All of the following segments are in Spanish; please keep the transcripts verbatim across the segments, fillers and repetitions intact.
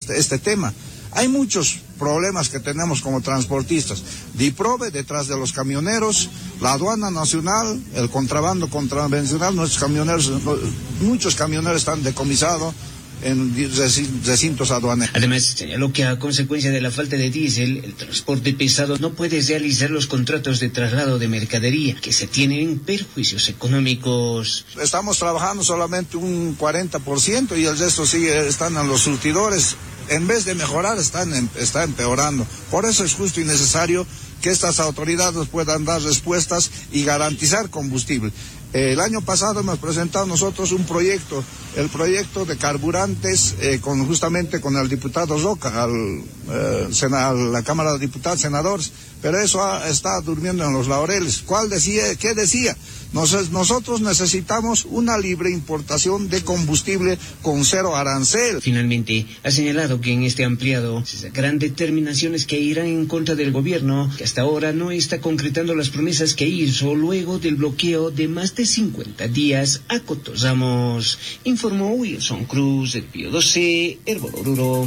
este tema. Hay muchos problemas que tenemos como transportistas. DIPROVE detrás de los camioneros, la aduana nacional, el contrabando contravencional, nuestros camioneros, muchos camioneros están decomisados en recintos aduaneros. Además, señaló que a consecuencia de la falta de diésel, el transporte pesado no puede realizar los contratos de traslado de mercadería, que se tienen perjuicios económicos. Estamos trabajando solamente un cuarenta por ciento y el resto sigue, están en los surtidores. En vez de mejorar, están em, está empeorando. Por eso es justo y necesario que estas autoridades puedan dar respuestas y garantizar combustible. Eh, el año pasado hemos presentado nosotros un proyecto, el proyecto de carburantes, eh, con justamente con el diputado Roca, al, eh, sena, a la Cámara de Diputados, senadores, pero eso ha, está durmiendo en los laureles. ¿Cuál decía? ¿Qué decía? Nos, nosotros necesitamos una libre importación de combustible con cero arancel. Finalmente, ha señalado que en este ampliado se sacarán determinaciones que irán en contra del gobierno, que hasta ahora no está concretando las promesas que hizo luego del bloqueo de más de cincuenta días a Coto Ramos. Informó Wilson Cruz, del Pío doce, Herbol Oruro.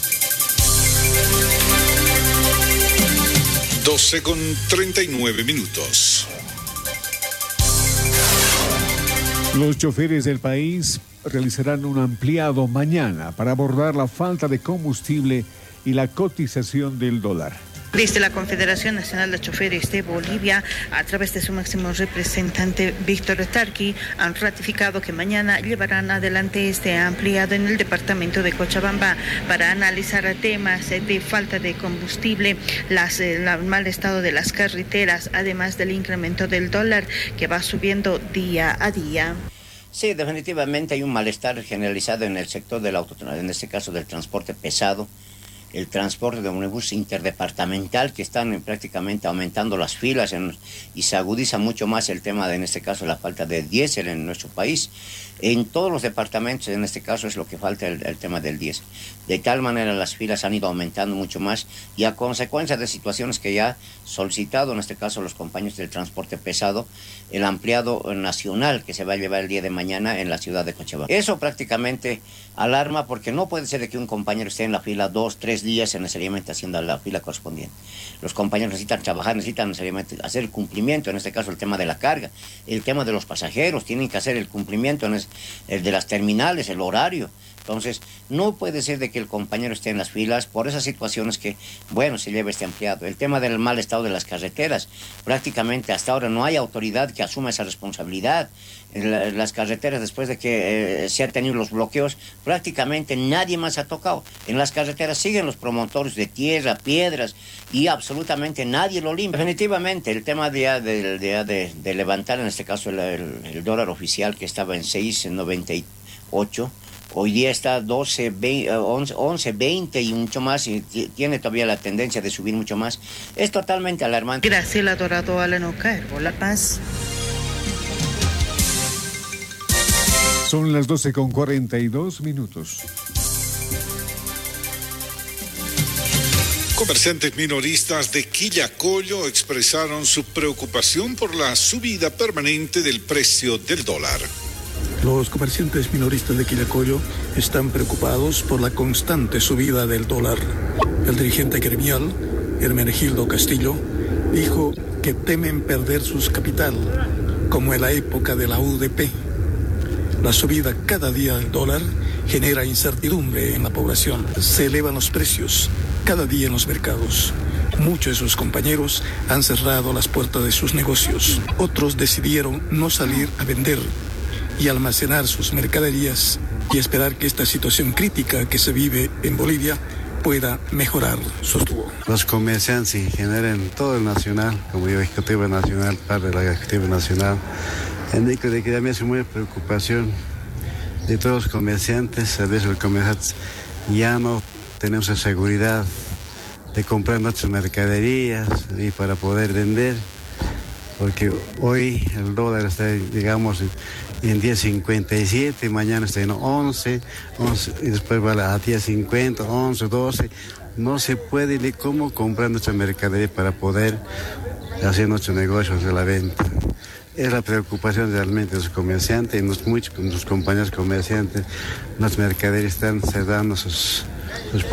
doce con treinta y nueve minutos. Los choferes del país realizarán un ampliado mañana para abordar la falta de combustible y la cotización del dólar. Desde la Confederación Nacional de Choferes de Bolivia, a través de su máximo representante Víctor Tarqui, han ratificado que mañana llevarán adelante este ampliado en el departamento de Cochabamba para analizar temas de falta de combustible, las, el mal estado de las carreteras, además del incremento del dólar que va subiendo día a día. Sí, definitivamente hay un malestar generalizado en el sector del auto, en este caso del transporte pesado, el transporte de ómnibus interdepartamental, que están prácticamente aumentando las filas en, y se agudiza mucho más el tema de, en este caso, la falta de diésel en nuestro país. En todos los departamentos, en este caso, es lo que falta el, el tema del diésel. De tal manera las filas han ido aumentando mucho más y a consecuencia de situaciones que ya ha solicitado, en este caso, los compañeros del transporte pesado, el ampliado nacional que se va a llevar el día de mañana en la ciudad de Cochabamba. Eso prácticamente alarma porque no puede ser de que un compañero esté en la fila dos, tres días necesariamente haciendo la fila correspondiente. Los compañeros necesitan trabajar, necesitan necesariamente hacer el cumplimiento, en este caso el tema de la carga, el tema de los pasajeros, tienen que hacer el cumplimiento, en el de las terminales, el horario. Entonces, no puede ser de que el compañero esté en las filas por esas situaciones que, bueno, se lleva este ampliado. El tema del mal estado de las carreteras, prácticamente hasta ahora no hay autoridad que asuma esa responsabilidad. En la, en las carreteras, después de que eh, se han tenido los bloqueos, prácticamente nadie más ha tocado. En las carreteras siguen los promotores de tierra, piedras, y absolutamente nadie lo limpia. Definitivamente, el tema de, de, de, de, de levantar, en este caso, el, el, el dólar oficial, que estaba en seis noventa y ocho, hoy día está doce, veinte, once, veinte y mucho más, y tiene todavía la tendencia de subir mucho más. Es totalmente alarmante. Graciela Dorado, Alenoca, Herbol La Paz. Son las doce con cuarenta y dos minutos. Comerciantes minoristas de Quillacollo expresaron su preocupación por la subida permanente del precio del dólar. Los comerciantes minoristas de Quillacollo están preocupados por la constante subida del dólar. El dirigente gremial, Hermenegildo Castillo, dijo que temen perder su capital, como en la época de la U D P. La subida cada día del dólar genera incertidumbre en la población. Se elevan los precios cada día en los mercados. Muchos de sus compañeros han cerrado las puertas de sus negocios. Otros decidieron no salir a vender y almacenar sus mercaderías y esperar que esta situación crítica que se vive en Bolivia pueda mejorar, sostuvo. Los comerciantes en general, en todo el nacional, como yo, Ejecutivo Nacional, parte de la Ejecutiva Nacional, indico de que a mí es muy preocupación de todos los comerciantes. A veces los comerciantes ya no tenemos la seguridad de comprar nuestras mercaderías y para poder vender, porque hoy el dólar está, digamos, en diez cincuenta y siete, mañana está en once, once y después va a diez cincuenta, once, doce. No se puede ni cómo comprar nuestra mercadería para poder hacer nuestros negocios de la venta. Es la preocupación realmente de los comerciantes y los, muchos, los compañeros comerciantes. Las mercaderías están cerrando sus, sus